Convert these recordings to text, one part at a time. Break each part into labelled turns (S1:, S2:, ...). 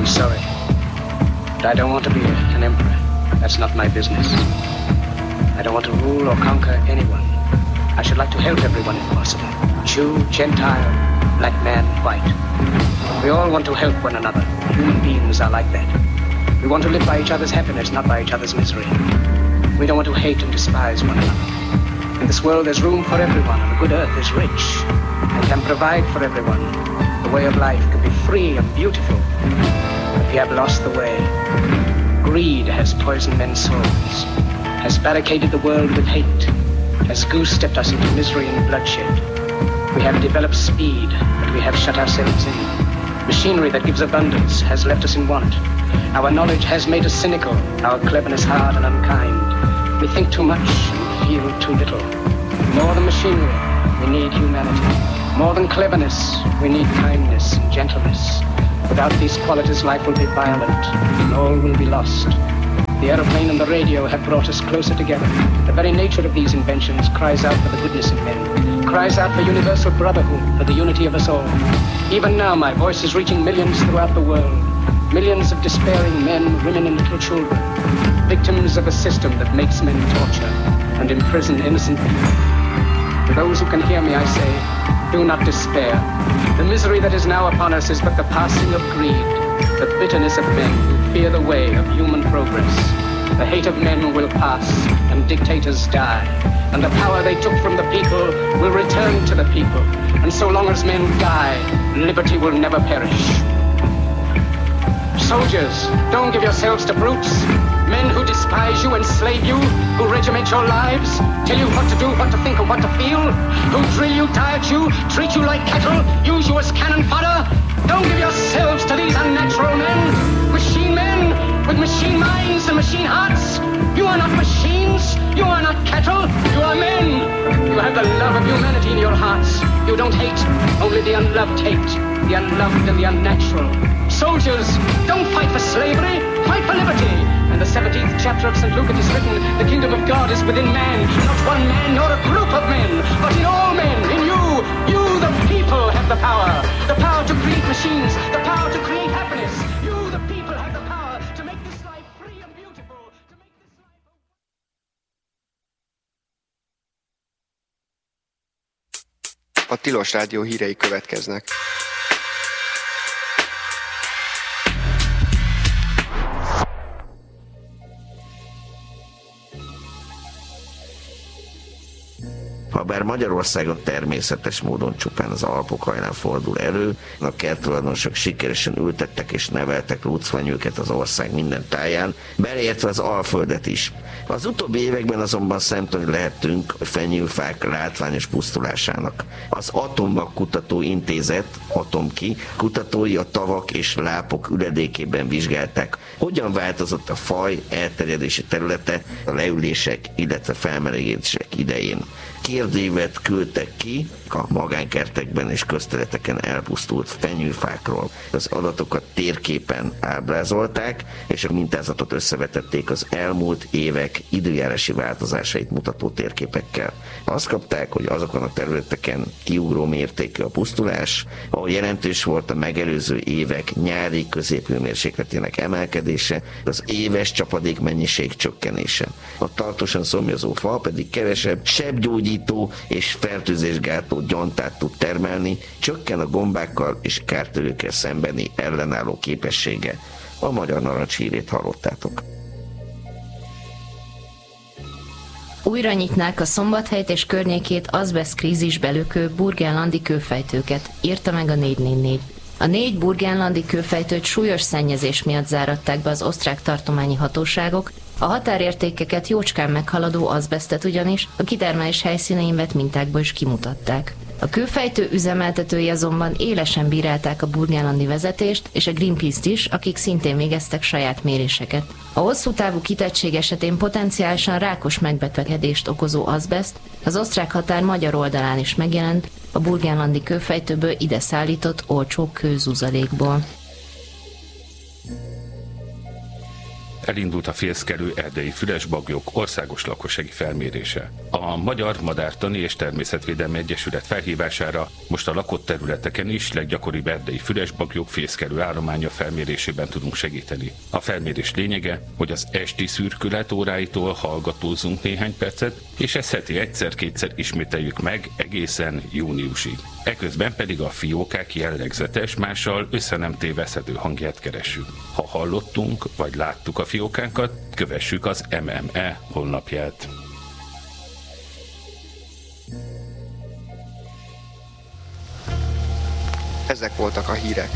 S1: sorry. But I don't want to be an emperor. That's not my business. I don't want to rule or conquer anyone. I should like to help everyone if possible. Jew, Gentile, black man, white. We all want to help one another. Human beings are like that. We want to live by each other's happiness, not by each other's misery. We don't want to hate and despise one another. In this world there's room for everyone, and the good earth is rich and can provide for everyone. The way of life can be free and beautiful, but we have lost the way. Greed has poisoned men's souls, has barricaded the world with hate, has goose-stepped us into misery and bloodshed. We have developed speed, but we have shut ourselves in. Machinery that gives abundance has left us in want. Our knowledge has made us cynical, our cleverness hard and unkind. We think too much and feel too little. More than machinery, we need humanity. More than cleverness, we need kindness and gentleness. Without these qualities, life will be violent and all will be lost. The aeroplane and the radio have brought us closer together. The very nature of these inventions cries out for the goodness in men, cries out for universal brotherhood, for the unity of us all. Even now, my voice is reaching millions throughout the world. Millions of despairing men, women, and little children, victims of a system that makes men torture and imprison innocent people. To those who can hear me, I say, do not despair. The misery that is now upon us is but the passing of greed, the bitterness of men who fear the way of human progress. The hate of men will pass, and dictators die, and the power they took from the people will return to the people. And so long as men die, liberty will never perish. Soldiers, don't give yourselves to brutes. Men who despise you, enslave you, who regiment your lives, tell you what to do, what to think, and what to feel, who drill you, diet you, treat you like cattle, use you as cannon fodder. Don't give yourselves to these unnatural men, machine men with machine minds and machine hearts. You are not machines, you are not cattle, you are men. You have the love of humanity in your hearts. You don't hate, only the unloved hate, the unloved and the unnatural. Soldiers, don't fight for slavery, fight for liberty. In the 17th chapter of St. Luke it is written, the kingdom of God is within man, not one man nor a group of men, but in all men, in you. You, the people, have the power to create machines, the power to create happiness. You, the people, have the power to make this life free and beautiful, to make this life...
S2: A Tilos Rádió hírei következnek.
S3: Habár Magyarországon természetes módon csupán az Alpok hajnán fordul elő, a kerttulajdonosok sikeresen ültettek és neveltek lucfenyőket az ország minden táján, beleértve az Alföldet is. Az utóbbi években azonban szemtanúi lehettünk a fenyőfák látványos pusztulásának. Az Atommag Kutató Intézet, Atomki, kutatói a tavak és lápok üledékében vizsgálták, hogyan változott a faj elterjedési területe a leülések, illetve felmelegedések idején. Kérdőívet küldtek ki a magánkertekben és közterületeken elpusztult fenyőfákról. Az adatokat térképen ábrázolták, és a mintázatot összevetették az elmúlt évek időjárási változásait mutató térképekkel. Azt kapták, hogy azokon a területeken kiugró mértékű a pusztulás, ahol jelentős volt a megelőző évek nyári középhőmérsékletének emelkedése, az éves csapadék mennyiség csökkenése. A tartósan szomjazó fa pedig kevesebb sebgyógyító és fertőzésgátló gyantát tud termelni, csökken a gombákkal és kártevőkkel szembeni ellenálló képessége. A Magyar Narancs hírét hallottátok.
S4: Újra nyitnák a Szombathelyt és környékét azbesztkrízisbe lökő burgenlandi kőfejtőket, írta meg a 444. A 4 burgenlandi kőfejtőt súlyos szennyezés miatt záratták be az osztrák tartományi hatóságok, a határértékeket jócskán meghaladó azbesztet ugyanis a kitermelés helyszínein vett mintákból is kimutatták. A kőfejtő üzemeltetői azonban élesen bírálták a burgenlandi vezetést és a Greenpeace-t is, akik szintén végeztek saját méréseket. A hosszú távú kitettség esetén potenciálisan rákos megbetegedést okozó azbeszt az osztrák határ magyar oldalán is megjelent a burgenlandi kőfejtőből ide szállított olcsó kőzuzalékból.
S5: elindult a fészkelő erdei füresbagyok országos lakossági felmérése. A Magyar Madártani és Természetvédelmi Egyesület felhívására most a lakott területeken is leggyakoribb erdei füresbagyok fészkelő állománya felmérésében tudunk segíteni. A felmérés lényege, hogy az esti szürkület óráitól hallgatózzunk néhány percet, és ezt heti egyszer-kétszer ismételjük meg egészen júniusig. Eközben pedig a fiókák jellegzetes, mással össze nem téveszthető hangját keressük. Ha hallottunk, vagy láttuk a fiókánkat, kövessük az MME honlapját.
S2: Ezek voltak a hírek.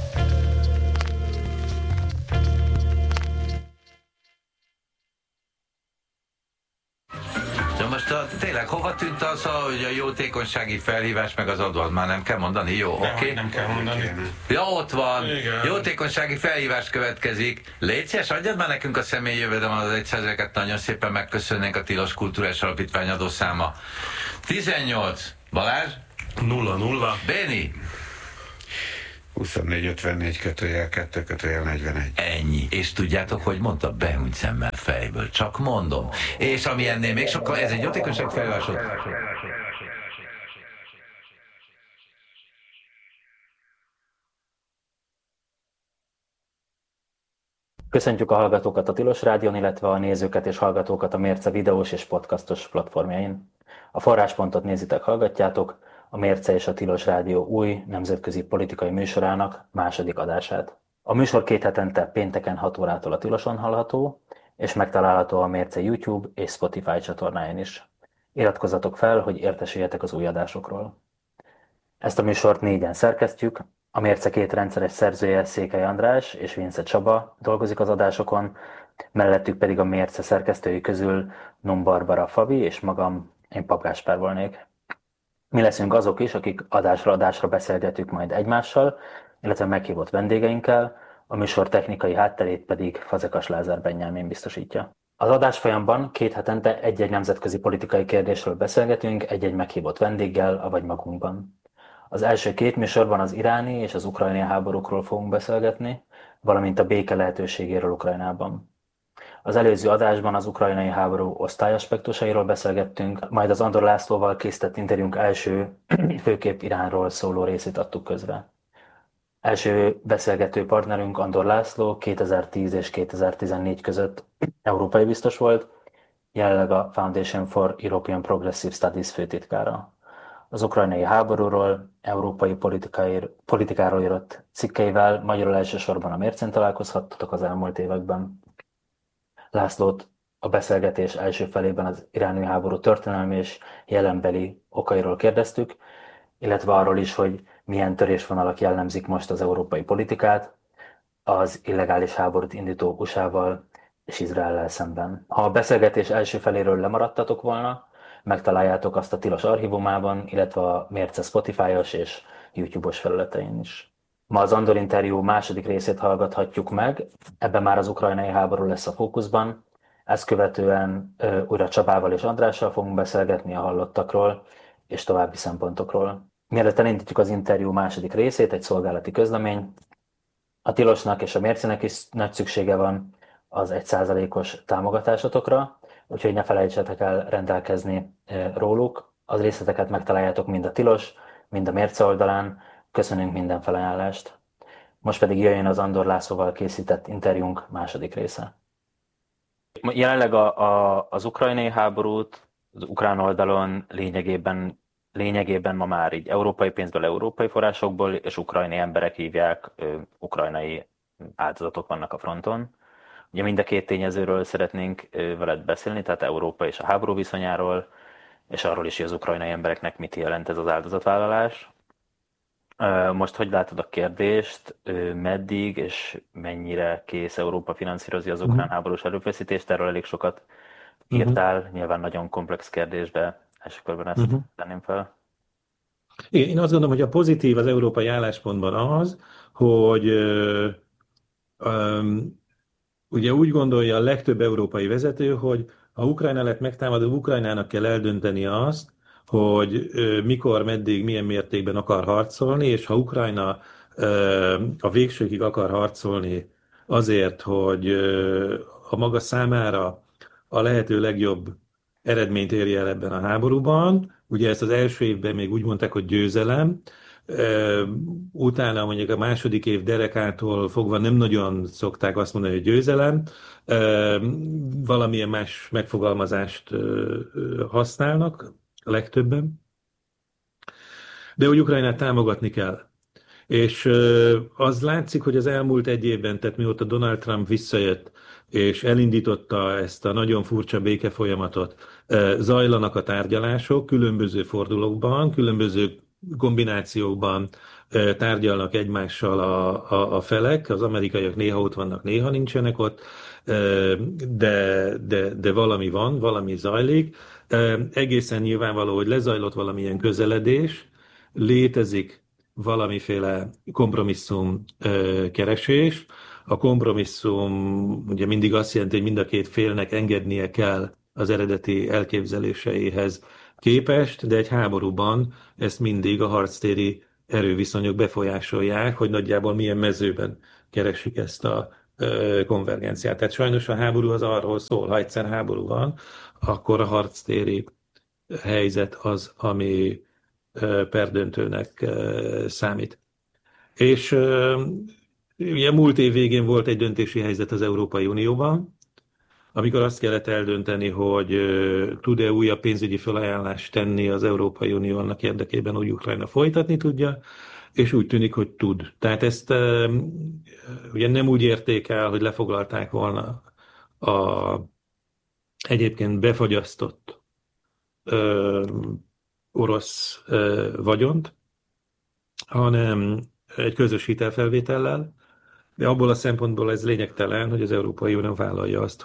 S6: De most tényleg hova tűnt az, hogy a jótékonysági felhívás meg az adót már nem kell mondani? Jó, oké?
S7: Nem kell mondani.
S6: Ja, ott van.
S7: Igen.
S6: Jótékonysági felhívás következik. Légy szíves, adjad már nekünk a személyi jövedelem az 100-eket, nagyon szépen megköszönnénk, a Tilos Kulturális Alapítvány adószáma. 18. Balázs?
S7: 0-0.
S6: Béni?
S7: 24-54-2-2-41.
S6: Ennyi. És tudjátok, hogy mondta? Behúnyt szemmel fejből. Csak mondom. És ami ennél még sokkal, ez egy jótékonyság felhívás.
S8: Köszöntjük a hallgatókat a Tilos Rádión, illetve a nézőket és hallgatókat a Mérce videós és podcastos platformjain. A Forráspontot nézitek, hallgatjátok, a Mérce és a Tilos Rádió új nemzetközi politikai műsorának második adását. A műsor 2 hetente pénteken 6 órától a Tiloson hallható, és megtalálható a Mérce YouTube és Spotify csatornáján is. Iratkozzatok fel, hogy értesüljetek az új adásokról. Ezt a műsort 4-en szerkesztjük, a Mérce 2 rendszeres szerzője Székely András és Vince Csaba dolgozik az adásokon, mellettük pedig a Mérce szerkesztői közül Non Barbara Fabi és magam, én Pap Gáspár volnék. Mi leszünk azok is, akik adásra adásra beszélgetünk majd egymással, illetve meghívott vendégeinkkel, a műsor technikai hátterét pedig Fazekas Lázár Benyámén biztosítja. Az adás folyamban 2 hetente egy-egy nemzetközi politikai kérdésről beszélgetünk egy-egy meghívott vendéggel, avagy magunkban. Az első 2 műsorban az iráni és az ukrajnai háborúkról fogunk beszélgetni, valamint a béke lehetőségéről Ukrajnában. Az előző adásban az ukrajnai háború osztályaspektusairól beszélgettünk, majd az Andor Lászlóval készített interjúnk első főképp Iránról szóló részét adtuk közre. Első beszélgető partnerünk Andor László 2010 és 2014 között európai biztos volt, jelenleg a Foundation for European Progressive Studies főtitkára. Az ukrajnai háborúról, európai politikáról írott cikkeivel magyarul elsősorban a Mércén találkozhattatok az elmúlt években. Lászlót a beszélgetés első felében az iráni háború történelmi és jelenbeli okairól kérdeztük, illetve arról is, hogy milyen törésvonalak jellemzik most az európai politikát, az illegális háborút indító USA-val és Izraellel szemben. Ha a beszélgetés első feléről lemaradtatok volna, megtaláljátok azt a Tilos archívumában, illetve a Mérce Spotify-os és YouTube-os felületein is. Ma az Andor interjú második részét hallgathatjuk meg, ebben már az ukrajnai háború lesz a fókuszban, ezt követően újra Csabával és Andrással fogunk beszélgetni a hallottakról és további szempontokról. Mielőtt elindítjuk az interjú második részét, egy szolgálati közlemény. A Tilosnak és a Mércének is nagy szüksége van az 1%-os támogatásotokra, úgyhogy ne felejtsetek el rendelkezni róluk. Az részleteket megtaláljátok mind a Tilos, mind a Mérce oldalán. Köszönünk minden felajánlást. Most pedig jöjjön az Andor Lászlóval készített interjúnk második része. Jelenleg az ukrajnai háborút az ukrán oldalon lényegében ma már így európai pénzből, európai forrásokból és ukrajnai emberek hívják, ukrajnai áldozatok vannak a fronton. Ugye mind a 2 tényezőről szeretnénk veled beszélni, tehát Európa és a háború viszonyáról, és arról is, hogy az ukrajnai embereknek mit jelent ez az áldozatvállalás. Most hogy látod a kérdést, meddig és mennyire kész Európa finanszírozni az ukrán háborús erőfeszítést? Erről elég sokat írtál, nyilván nagyon komplex kérdés, de első körben ezt tenném fel.
S9: Igen, én azt gondolom, hogy a pozitív az európai álláspontban az, hogy ugye úgy gondolja a legtöbb európai vezető, hogy ha Ukrajna lett megtámadó, Ukrajnának kell eldönteni azt, hogy mikor, meddig, milyen mértékben akar harcolni, és ha Ukrajna a végsőkig akar harcolni azért, hogy a maga számára a lehető legjobb eredményt érje el ebben a háborúban. Ugye ezt az első évben még úgy mondták, hogy győzelem, utána mondjuk a második év derekától fogva nem nagyon szokták azt mondani, hogy győzelem, valamilyen más megfogalmazást használnak a legtöbben, de hogy Ukrajnát támogatni kell. És az látszik, hogy az elmúlt egy évben, tehát mióta Donald Trump visszajött, és elindította ezt a nagyon furcsa békefolyamatot, zajlanak a tárgyalások, különböző fordulókban, különböző kombinációkban tárgyalnak egymással a felek, az amerikaiak néha ott vannak, néha nincsenek ott, de valami van, valami zajlik. Egészen nyilvánvaló, hogy lezajlott valamilyen közeledés, létezik valamiféle kompromisszum keresés. A kompromisszum ugye mindig azt jelenti, hogy mind a két félnek engednie kell az eredeti elképzeléseihez képest, de egy háborúban ezt mindig a harctéri erőviszonyok befolyásolják, hogy nagyjából milyen mezőben keresik ezt a konvergenciát. Tehát sajnos a háború az arról szól, ha egyszer háború van, akkor a harctéri helyzet az, ami perdöntőnek számít. És ugye múlt év végén volt egy döntési helyzet az Európai Unióban, amikor azt kellett eldönteni, hogy tud-e újabb pénzügyi felajánlást tenni az Európai Unió annak érdekében, hogy Ukrajna folytatni tudja, és úgy tűnik, hogy tud. Tehát ezt ugye nem úgy érték el, hogy lefoglalták volna a egyébként befagyasztott orosz vagyont, hanem egy közös hitelfelvétellel, de abból a szempontból ez lényegtelen, hogy az Európai Unió vállalja azt,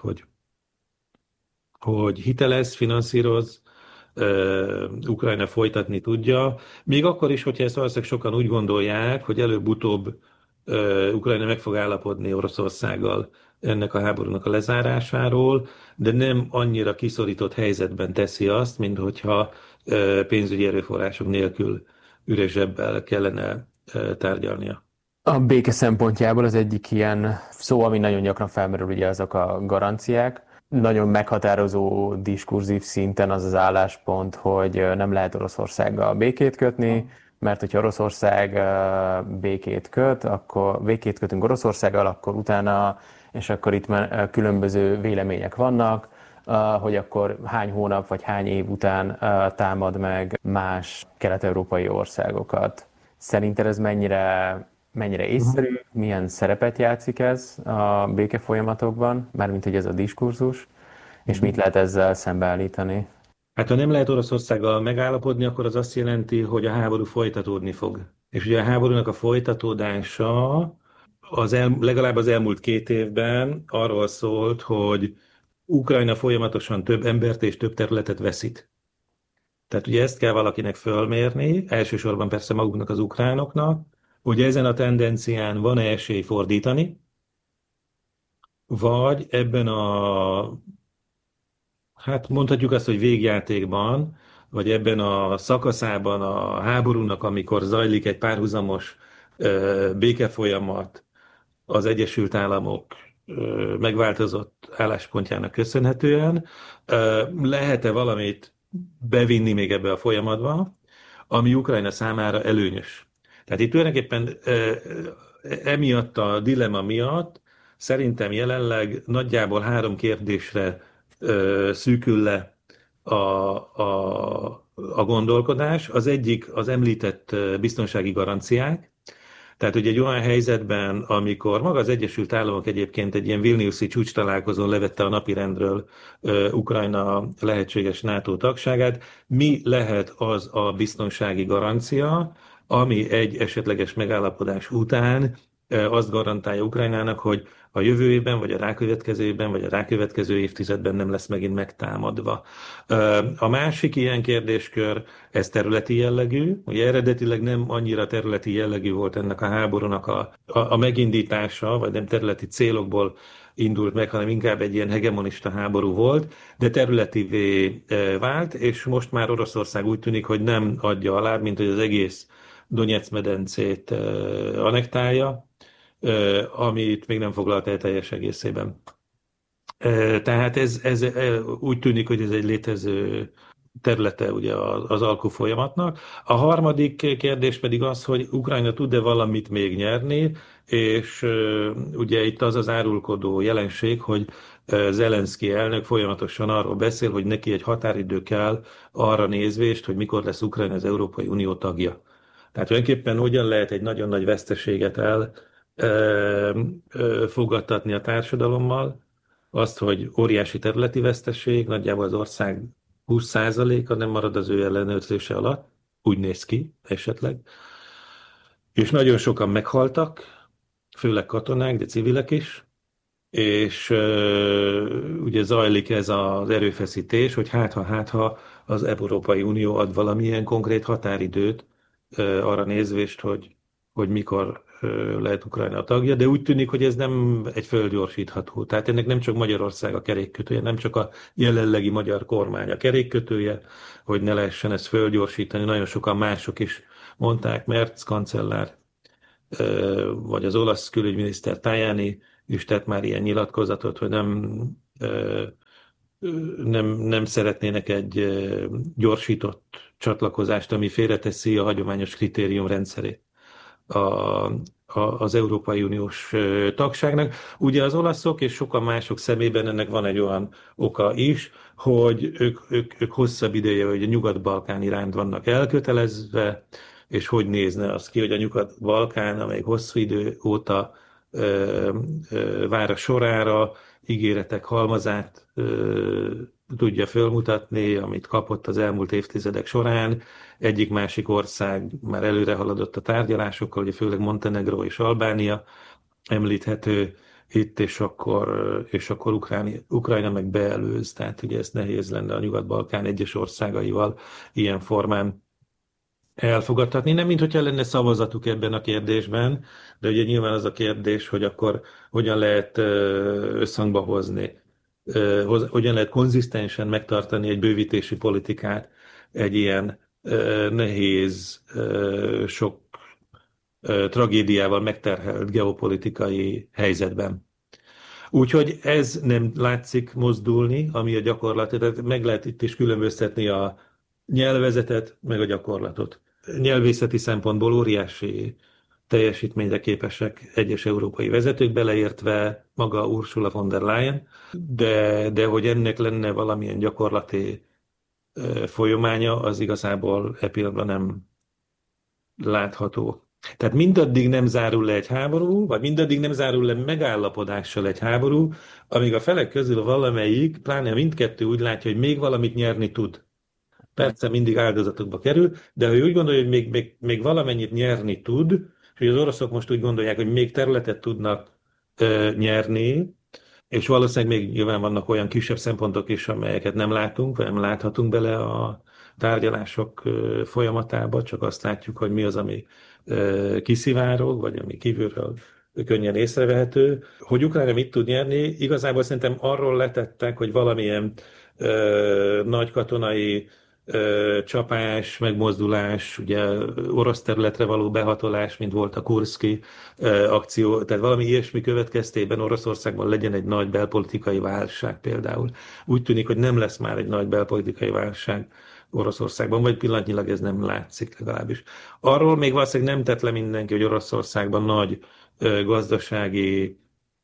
S9: hogy hitelez, finanszíroz, Ukrajna folytatni tudja, még akkor is, hogyha ezt valószínűleg sokan úgy gondolják, hogy előbb-utóbb Ukrajna meg fog állapodni Oroszországgal ennek a háborúnak a lezárásáról, de nem annyira kiszorított helyzetben teszi azt, mint hogyha pénzügyi erőforrások nélkül üres zsebbel kellene tárgyalnia.
S10: A béke szempontjából az egyik ilyen szó, ami nagyon gyakran felmerül, ugye azok a garanciák. Nagyon meghatározó diskurzív szinten az az álláspont, hogy nem lehet Oroszországgal békét kötni, mert hogyha Oroszország békét kötünk Oroszországgal, akkor utána, és akkor itt különböző vélemények vannak, hogy akkor hány hónap vagy hány év után támad meg más kelet-európai országokat. Szerinted ez mennyire észszerű, milyen szerepet játszik ez a békefolyamatokban, mármint hogy ez a diskurzus, és mit lehet ezzel szembeállítani?
S9: Hát ha nem lehet Oroszországgal megállapodni, akkor az azt jelenti, hogy a háború folytatódni fog. És ugye a háborúnak a folytatódása legalább az elmúlt 2 évben arról szólt, hogy Ukrajna folyamatosan több embert és több területet veszít. Tehát ugye ezt kell valakinek fölmérni, elsősorban persze maguknak az ukránoknak, hogy ezen a tendencián van-e esély fordítani, vagy ebben hát mondhatjuk azt, hogy végjátékban, vagy ebben a szakaszában a háborúnak, amikor zajlik egy párhuzamos békefolyamat az Egyesült Államok megváltozott álláspontjának köszönhetően, lehet-e valamit bevinni még ebbe a folyamatba, ami Ukrajna számára előnyös. Tehát itt tulajdonképpen emiatt a dilemma miatt szerintem jelenleg nagyjából 3 kérdésre szűkül le a gondolkodás. Az egyik az említett biztonsági garanciák. Tehát ugye egy olyan helyzetben, amikor maga az Egyesült Államok egyébként egy ilyen Vilniuszi csúcstalálkozón levette a napirendről Ukrajna lehetséges NATO tagságát, mi lehet az a biztonsági garancia, ami egy esetleges megállapodás után azt garantálja Ukrajnának, hogy a jövő évben, vagy a rákövetkező évben, vagy a rákövetkező évtizedben nem lesz megint megtámadva. A másik ilyen kérdéskör, ez területi jellegű. Ugye eredetileg nem annyira területi jellegű volt ennek a háborúnak a megindítása, vagy nem területi célokból indult meg, hanem inkább egy ilyen hegemonista háború volt, de területivé vált, és most már Oroszország úgy tűnik, hogy nem adja alá, mint hogy az egész Donetsz medencét anektálja, amit még nem foglalt el teljes egészében. Tehát ez úgy tűnik, hogy ez egy létező területe ugye az alkú folyamatnak. A harmadik kérdés pedig az, hogy Ukrajna tud-e valamit még nyerni, és ugye itt az az árulkodó jelenség, hogy Zelenszky elnök folyamatosan arról beszél, hogy neki egy határidő kell arra nézvést, hogy mikor lesz Ukrajna az Európai Unió tagja. Tehát tulajdonképpen hogyan lehet egy nagyon nagy veszteséget fogadtatni a társadalommal, azt, hogy óriási területi veszteség, nagyjából az ország 20%-a nem marad az ő ellenőrzése alatt, úgy néz ki esetleg, és nagyon sokan meghaltak, főleg katonák, de civilek is, és ugye zajlik ez az erőfeszítés, hogy hát ha az Európai Unió ad valamilyen konkrét határidőt arra nézvést, hogy mikor lehet Ukrajna a tagja, de úgy tűnik, hogy ez nem egy földgyorsítható. Tehát ennek nem csak Magyarország a kerékkötője, nem csak a jelenlegi magyar kormány a kerékkötője, hogy ne lehessen ezt földgyorsítani. Nagyon sokan mások is mondták, Merz kancellár, vagy az olasz külügyminiszter Tajani is tett már ilyen nyilatkozatot, hogy nem szeretnének egy gyorsított csatlakozást, ami félreteszi a hagyományos kritérium rendszerét az Európai Uniós tagságnak. Ugye az olaszok és sokan mások szemében ennek van egy olyan oka is, hogy ők hosszabb ideje, hogy a Nyugat-Balkán iránt vannak elkötelezve, és hogy nézne az ki, hogy a Nyugat-Balkán, amely hosszú idő óta vár a sorára, ígéretek halmazát tudja fölmutatni, amit kapott az elmúlt évtizedek során. Egyik-másik ország már előre haladott a tárgyalásokkal, ugye főleg Montenegró és Albánia említhető itt, és akkor Ukrajna meg beelőz. Tehát ugye ez nehéz lenne a Nyugat-Balkán egyes országaival ilyen formán elfogadhatni. Nem, mint hogyha lenne szavazatuk ebben a kérdésben, de ugye nyilván az a kérdés, hogy akkor hogyan lehet összhangba hozni, hogyan lehet konzisztensen megtartani egy bővítési politikát egy ilyen nehéz, sok tragédiával megterhelt geopolitikai helyzetben. Úgyhogy ez nem látszik mozdulni, ami a gyakorlat, tehát meg lehet itt is különböztetni a nyelvezetet, meg a gyakorlatot. Nyelvészeti szempontból óriási teljesítményre képesek egyes európai vezetők, beleértve maga Ursula von der Leyen, de hogy ennek lenne valamilyen gyakorlati folyamánya, az igazából e pillanatban nem látható. Tehát mindaddig nem zárul le egy háború, vagy mindaddig nem zárul le megállapodással egy háború, amíg a felek közül valamelyik, pláne mindkettő úgy látja, hogy még valamit nyerni tud. Persze mindig áldozatokba kerül, de ha úgy gondolja, hogy még valamennyit nyerni tud, és hogy az oroszok most úgy gondolják, hogy még területet tudnak nyerni, és valószínűleg még nyilván vannak olyan kisebb szempontok is, amelyeket nem látunk, vagy nem láthatunk bele a tárgyalások folyamatába, csak azt látjuk, hogy mi az, ami kiszivárog, vagy ami kívülről könnyen észrevehető. Hogy Ukrajna mit tud nyerni, igazából szerintem arról letettek, hogy valamilyen nagy katonai csapás, megmozdulás, ugye orosz területre való behatolás, mint volt a Kurszki akció, tehát valami ilyesmi következtében Oroszországban legyen egy nagy belpolitikai válság például. Úgy tűnik, hogy nem lesz már egy nagy belpolitikai válság Oroszországban, vagy pillanatnyilag ez nem látszik legalábbis. Arról még valószínűleg nem tett le mindenki, hogy Oroszországban nagy gazdasági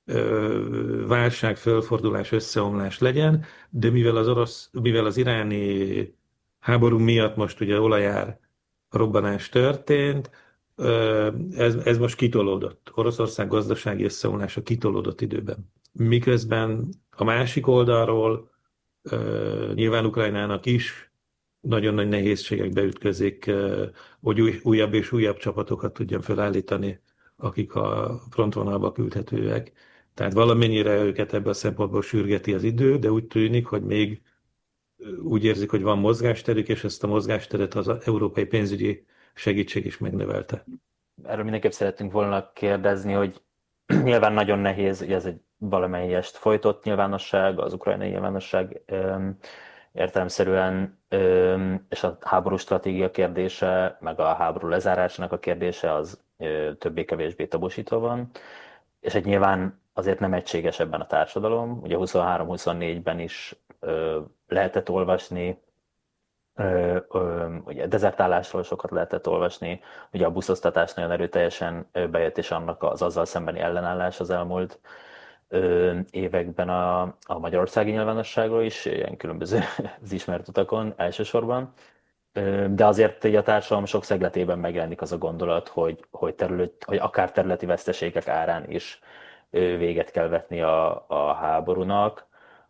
S9: válság, fölfordulás, összeomlás legyen, de mivel az iráni háború miatt most ugye olajár robbanás történt, ez most kitolódott. Oroszország gazdasági összeomlása kitolódott időben. Miközben a másik oldalról nyilván Ukrajnának is nagyon nagy nehézségekbe ütközik, hogy újabb és újabb csapatokat tudjon felállítani, akik a frontvonalba küldhetőek. Tehát valamennyire őket ebből a szempontból sürgeti az idő, de úgy tűnik, hogy még úgy érzik, hogy van mozgásterük, és ezt a mozgásteret az európai pénzügyi segítség is megnövelte.
S8: Erről mindenképp szerettünk volna kérdezni, hogy nyilván nagyon nehéz, hogy ez egy valamelyest folytott nyilvánosság, az ukrajnai nyilvánosság értelemszerűen, és a háború stratégia kérdése, meg a háború lezárásának a kérdése az többé-kevésbé tabusítva van, és egy nyilván azért nem egységes ebben a társadalom. Ugye 23-24-ben is lehetett olvasni, ugye dezertálásról sokat lehetett olvasni, ugye a buszosztatás nagyon erőteljesen bejött, és annak az azzal szembeni ellenállás az elmúlt években a magyarországi nyilvánosságról is, ilyen különböző az ismert utakon elsősorban. De azért a társadalom sok szegletében megjelenik az a gondolat, hogy akár területi veszteségek árán is véget kell vetni a háborúnak.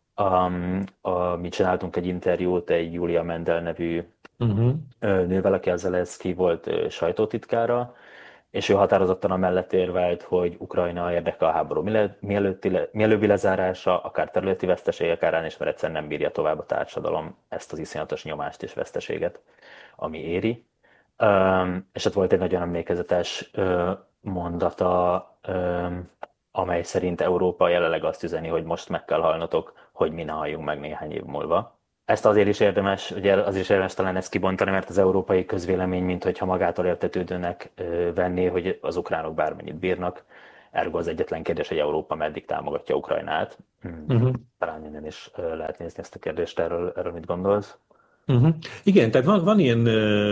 S8: Mi csináltunk egy interjút egy Julia Mendel nevű nővel, aki a Zelenszky volt sajtótitkára, és ő határozottan amellett érvelt, hogy Ukrajna érdeke a háború mielőbbi lezárása, akár területi veszteségek árán is, mert egyszerűen nem bírja tovább a társadalom ezt az iszonyatos nyomást és veszteséget, ami éri. És ott volt egy nagyon emlékezetes mondata, amely szerint Európa jelenleg azt üzeni, hogy most meg kell halnotok, hogy mi ne halljunk meg néhány év múlva. Ezt azért is érdemes, ugye azért is érdemes talán ezt kibontani, mert az európai közvélemény, minthogyha magától értetődőnek venné, hogy az ukránok bármennyit bírnak. Ergo az egyetlen kérdés, hogy Európa meddig támogatja Ukrajnát. Talán innen is lehet nézni ezt a kérdést, erről mit gondolsz?
S9: Igen, tehát van ilyen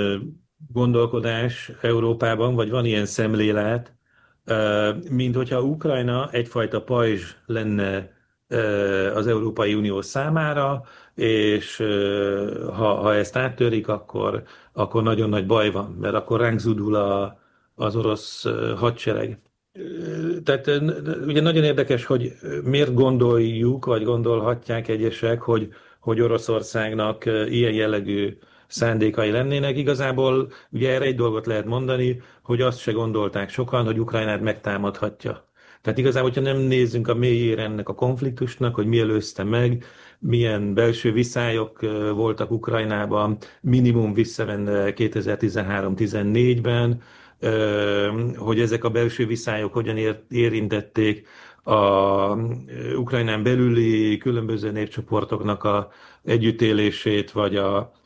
S9: gondolkodás Európában, vagy van ilyen szemlélet, mint hogyha Ukrajna egyfajta pajzs lenne az Európai Unió számára, és ha ezt áttörik, akkor nagyon nagy baj van, mert akkor ránk zúdul az orosz hadsereg. Tehát ugye nagyon érdekes, hogy miért gondoljuk, vagy gondolhatják egyesek, hogy Oroszországnak ilyen jellegű szándékai lennének. Igazából ugye erre egy dolgot lehet mondani, hogy azt se gondolták sokan, hogy Ukrajnát megtámadhatja. Tehát igazából, hogyha nem nézzünk a mélyére ennek a konfliktusnak, hogy mi előzte meg, milyen belső viszályok voltak Ukrajnában, minimum visszavenve 2013-14-ben, hogy ezek a belső viszályok hogyan érintették a Ukrajnán belüli különböző népcsoportoknak a együttélését, vagy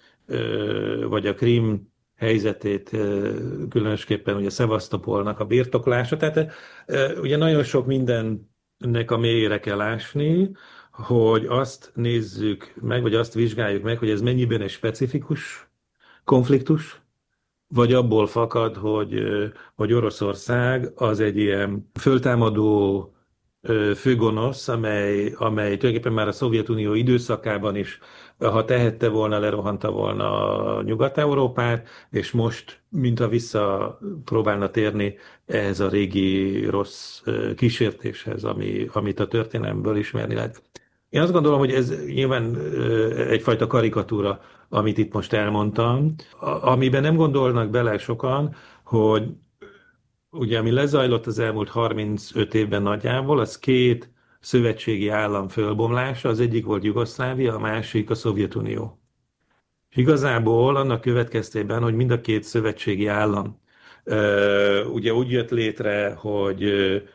S9: a Krím helyzetét, különösképpen ugye Szevasztopolnak a birtoklása. Tehát ugye nagyon sok mindennek a mélyére kell ásni, hogy azt nézzük meg, vagy azt vizsgáljuk meg, hogy ez mennyiben egy specifikus konfliktus, vagy abból fakad, hogy Oroszország az egy ilyen föltámadó főgonosz, amely tulajdonképpen már a Szovjetunió időszakában is, ha tehette volna, lerohanta volna Nyugat-Európát, és most, mintha vissza próbálna térni ehhez a régi rossz kísértéshez, amit a történelemből ismerni lehet. Én azt gondolom, hogy ez nyilván egyfajta karikatúra, amit itt most elmondtam, amiben nem gondolnak bele sokan, hogy ugye, ami lezajlott az elmúlt 35 évben nagyjából, az két szövetségi állam fölbomlása, az egyik volt Jugoszlávia, a másik a Szovjetunió. És igazából annak következtében, hogy mind a két szövetségi állam ugye úgy jött létre, hogy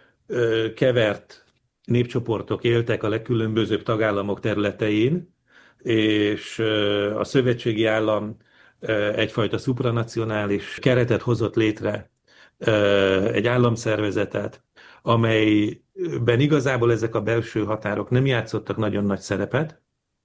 S9: kevert népcsoportok éltek a legkülönbözőbb tagállamok területein, és a szövetségi állam egyfajta supranacionális keretet hozott létre, egy államszervezetet, amelyben igazából ezek a belső határok nem játszottak nagyon nagy szerepet,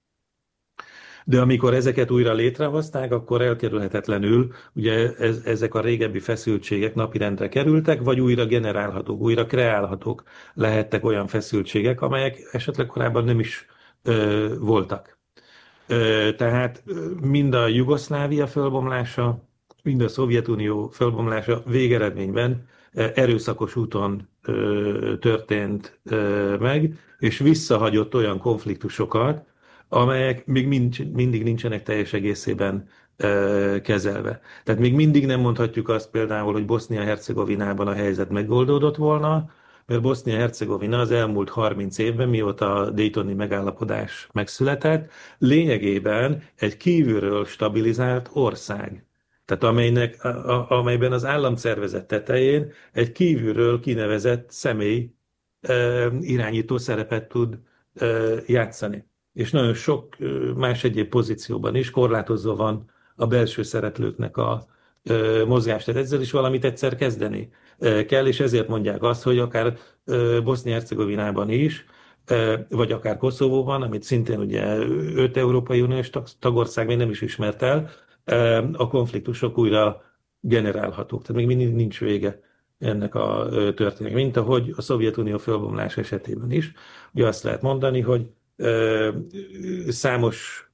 S9: de amikor ezeket újra létrehozták, akkor elkerülhetetlenül ugye ezek a régebbi feszültségek napirendre kerültek, vagy újra generálhatók, újra kreálhatók lehettek olyan feszültségek, amelyek esetleg korábban nem is voltak. Tehát mind a Jugoszlávia fölbomlása, mind a Szovjetunió fölbomlása végeredményben erőszakos úton történt meg, és visszahagyott olyan konfliktusokat, amelyek még mindig nincsenek teljes egészében kezelve. Tehát még mindig nem mondhatjuk azt például, hogy Bosznia-Hercegovinában a helyzet megoldódott volna, mert Bosznia-Hercegovina az elmúlt 30 évben, mióta a Daytoni megállapodás megszületett, lényegében egy kívülről stabilizált ország. Tehát amelyben az államszervezet tetején egy kívülről kinevezett személy irányító szerepet tud játszani. És nagyon sok más egyéb pozícióban is korlátozva van a belső szereplőknek a mozgást, tehát ezzel is valamit egyszer kezdeni kell, és ezért mondják azt, hogy akár Bosznia-Hercegovinában is, vagy akár Koszovóban, amit szintén ugye 5 Európai Uniós tagország még nem is ismert el, a konfliktusok újra generálhatók. Tehát még mindig nincs vége ennek a történetnek. Mint ahogy a Szovjetunió fölbomlás esetében is. Ugye azt lehet mondani, hogy számos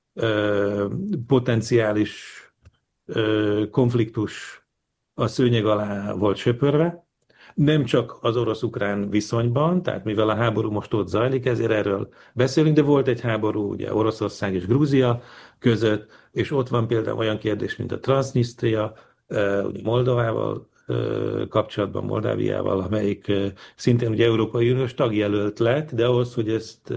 S9: potenciális konfliktus a szőnyeg alá volt söpörve, nem csak az orosz-ukrán viszonyban, tehát mivel a háború most ott zajlik, ezért erről beszélünk, de volt egy háború ugye Oroszország és Grúzia között, és ott van például olyan kérdés, mint a Transnistria, ugye Moldovával kapcsolatban, Moldáviával, amelyik szintén ugye Európai Uniós tagjelölt lett, de ahhoz, hogy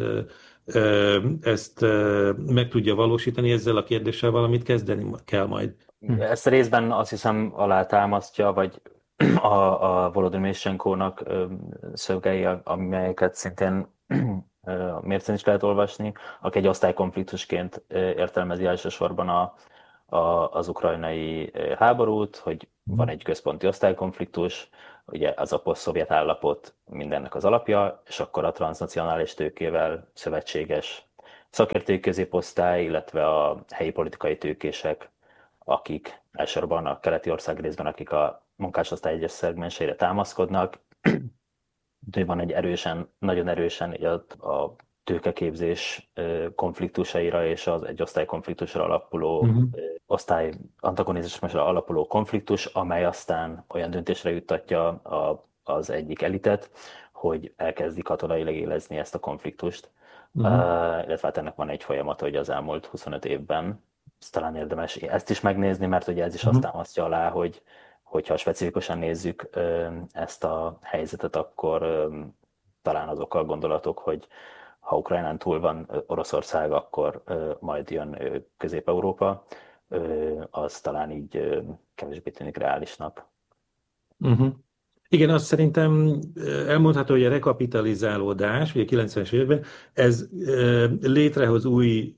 S9: ezt meg tudja valósítani, ezzel a kérdéssel valamit kezdeni kell majd.
S8: Ezt részben azt hiszem alátámasztja, vagy a Volodymyr Jushchenkónak szövegei, amelyeket szintén a Mércén is lehet olvasni, aki egy osztálykonfliktusként értelmezi elsősorban az ukrajnai háborút, hogy van egy központi osztálykonfliktus, ugye az a poszt-szovjet állapot mindennek az alapja, és akkor a transznacionális tőkével szövetséges szakértői középosztály, illetve a helyi politikai tőkések, akik elsősorban a keleti ország részben, akik a munkásosztály egyes szegmenseire támaszkodnak. Van egy nagyon erősen a tőkeképzés konfliktusaira és az egy osztálykonfliktusra alapuló osztály antagonizmusra alapuló konfliktus, amely aztán olyan döntésre juttatja az egyik elitet, hogy elkezdi katonailag élezni ezt a konfliktust. Illetve hát ennek van egy folyamata, hogy az elmúlt 25 évben, talán érdemes ezt is megnézni, mert ugye ez is azt támasztja alá, hogyha specifikusan nézzük ezt a helyzetet, akkor talán azok a gondolatok, hogy ha Ukrajnán túl van Oroszország, akkor majd jön Közép-Európa, az talán így kevésbé tűnik reálisnak.
S9: Igen, azt szerintem elmondható, hogy a rekapitalizálódás, ugye 90-es években, ez létrehoz új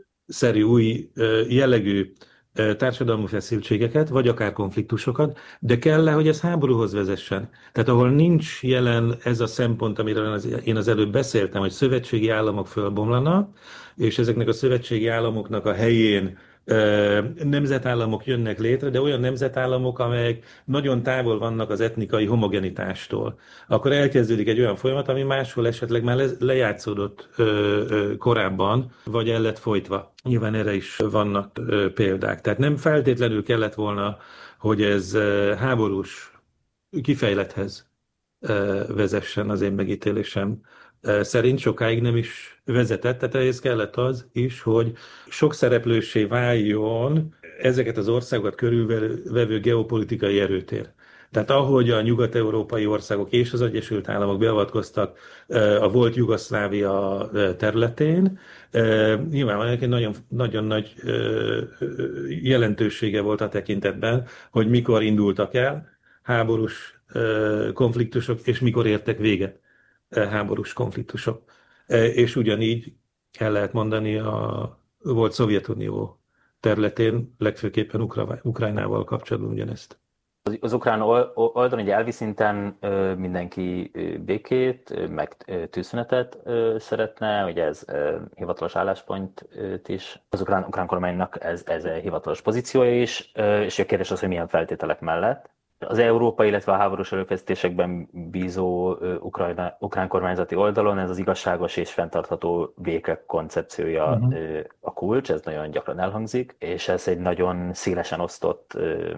S9: jellegű társadalmi feszültségeket, vagy akár konfliktusokat, de kell-e, hogy ez háborúhoz vezessen? Tehát ahol nincs jelen ez a szempont, amiről én az előbb beszéltem, hogy szövetségi államok fölbomlanak, és ezeknek a szövetségi államoknak a helyén nemzetállamok jönnek létre, de olyan nemzetállamok, amelyek nagyon távol vannak az etnikai homogenitástól. Akkor elkezdődik egy olyan folyamat, ami máshol esetleg már lejátszódott korábban, vagy el lett folytva. Nyilván erre is vannak példák. Tehát nem feltétlenül kellett volna, hogy ez háborús kifejlethez vezessen, az én megítélésem szerint sokáig nem is vezetett, tehát ehhez kellett az is, hogy sok szereplőssé váljon ezeket az országokat körülvevő geopolitikai erőtér. Tehát ahogy a nyugat-európai országok és az Egyesült Államok beavatkoztak a volt Jugoszlávia területén, nyilvánvalóan egy nagyon nagy jelentősége volt a tekintetben, hogy mikor indultak el háborús konfliktusok, és mikor értek véget háborús konfliktusok. És ugyanígy el lehet mondani a volt Szovjetunió területén, legfőképpen Ukrajnával kapcsolatban ugyanezt.
S8: Az ukrán oldalon egy elvi szinten mindenki békét, meg tűzszünetet szeretne, ugye ez hivatalos álláspont is. Az ukrán kormánynak ez a hivatalos pozíciója is, és a kérdés az, hogy milyen feltételek mellett. Az európai, illetve a háborús erőfeszítésekben bízó ukrán kormányzati oldalon ez az igazságos és fenntartható béke koncepciója a kulcs, ez nagyon gyakran elhangzik, és ez egy nagyon szélesen osztott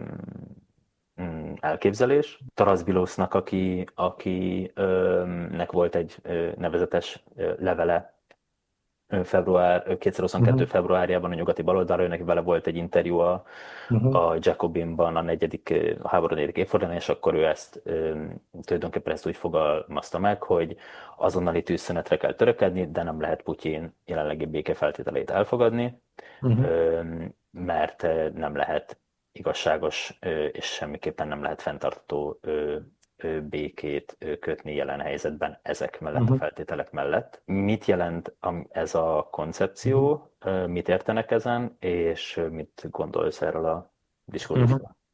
S8: elképzelés. Taras Bilosznak, akinek volt egy nevezetes levele 2022. februárjában a nyugati baloldalról, neki vele volt egy interjú a Jacobinban a háború 4. évfordulóján, és akkor ő ezt tulajdonképpen ezt úgy fogalmazta meg, hogy azonnali tűzszünetre kell törekedni, de nem lehet Putyin jelenlegi békefeltételeit elfogadni, mert nem lehet igazságos és semmiképpen nem lehet fenntartható békét kötni jelen helyzetben ezek mellett a feltételek mellett. Mit jelent ez a koncepció, mit értenek ezen, és mit gondolsz erről a diskurzusról?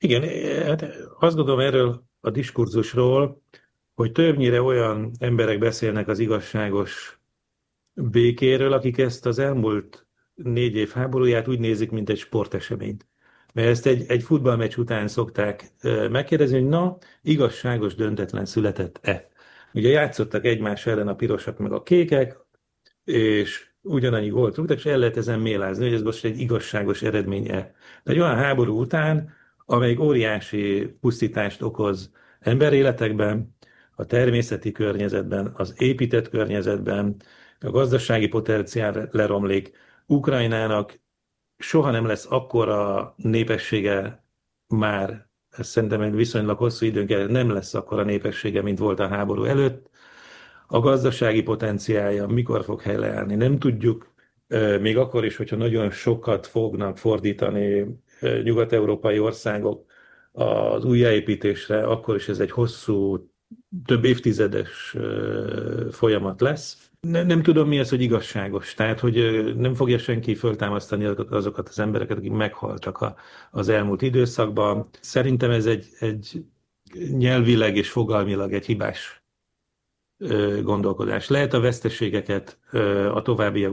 S9: Igen, hát azt gondolom erről a diskurzusról, hogy többnyire olyan emberek beszélnek az igazságos békéről, akik ezt az elmúlt 4 év háborúját úgy nézik, mint egy sporteseményt. Mert ezt egy futballmeccs után szokták megkérdezni, hogy na, igazságos döntetlen született-e? Ugye játszottak egymás ellen a pirosak meg a kékek, és ugyanannyi gólt rúgtak, és el lehet ezen mélázni, hogy ez most egy igazságos eredménye. De egy olyan háború után, amelyik óriási pusztítást okoz emberéletekben, a természeti környezetben, az épített környezetben, a gazdasági potenciál leromlik, Ukrajnának soha nem lesz akkora népessége már, ezt szerintem egy viszonylag hosszú időn keresztül nem lesz akkora népessége, mint volt a háború előtt. A gazdasági potenciálja mikor fog helyreállni, nem tudjuk, még akkor is, hogyha nagyon sokat fognak fordítani nyugat-európai országok az újjáépítésre, akkor is ez egy hosszú, több évtizedes folyamat lesz. Nem tudom, mi az, hogy igazságos. Tehát, hogy nem fogja senki föltámasztani azokat az embereket, akik meghaltak az elmúlt időszakban. Szerintem ez egy nyelvileg és fogalmilag egy hibás gondolkodás. Lehet a veszteségeket a továbbiak